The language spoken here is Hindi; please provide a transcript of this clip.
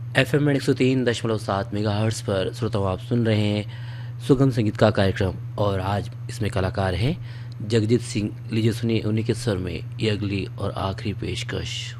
FM में 103.7 मेगाहर्ट्ज़ पर श्रोताओं आप सुन रहे हैं सुगम संगीत का कार्यक्रम। और आज इसमें कलाकार हैं जगजीत सिंह। लीजिए सुनिए उन्हीं के स्वर में ये अगली और आखिरी पेशकश।